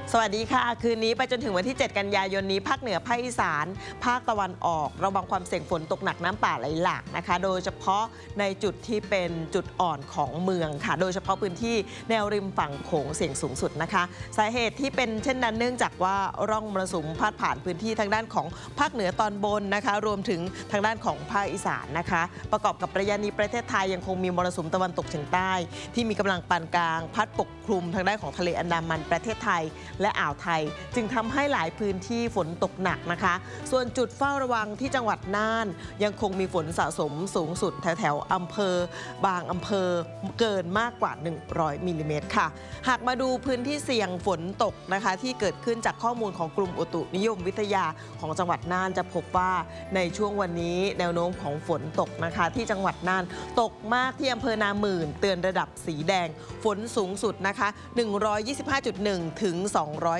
สวัสดีค่ะคืนนี้ไปจนถึงวันที่ 7 กันยายนนี้ภาคเหนือภาคอีสานภาคตะวันออกระวังความเสี่ยงฝนตกหนักน้ำป่าไหลหลากนะคะโดยเฉพาะในจุดที่เป็นจุดอ่อนของเมืองค่ะโดยเฉพาะพื้นที่แนวริมฝั่งโขงเสี่ยงสูงสุดนะคะสาเหตุที่เป็นเช่นนั้นเนื่องจากว่าร่องมรสุมพาดผ่านพื้นที่ทางด้านของภาคเหนือตอนบนนะคะรวมถึงทางด้านของภาคอีสานนะคะประกอบกับระยะนี้ประเทศไทยยังคงมีมรสุมตะวันตกเฉียงใต้ที่มีกำลังปานกลางพัดปกคลุมทางด้านของทะเลอันดามันประเทศไทยและอ่าวไทยจึงทำให้หลายพื้นที่ฝนตกหนักนะคะส่วนจุดเฝ้าระวังที่จังหวัดน่านยังคงมีฝนสะสมสูงสุดแถวอำเภอบางอำเภอเกินมากกว่า100มิลลิเมตรค่ะหากมาดูพื้นที่เสี่ยงฝนตกนะคะที่เกิดขึ้นจากข้อมูลของกรมอุตุนิยมวิทยาของจังหวัดน่านจะพบว่าในช่วงวันนี้แนวโน้มของฝนตกนะคะที่จังหวัดน่านตกมากที่อำเภอนาหมื่นเตือนระดับสีแดงฝนสูงสุดนะคะ125.1 ถึง